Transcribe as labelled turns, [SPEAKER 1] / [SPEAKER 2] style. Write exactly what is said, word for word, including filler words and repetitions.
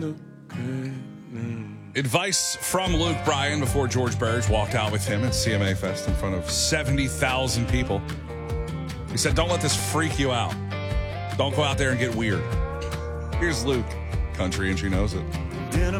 [SPEAKER 1] Advice from Luke Bryan before George Burge walked out with him at C M A Fest in front of seventy thousand people. He said, don't let this freak you out. Don't go out there and get weird. Here's Luke, country, and she knows it.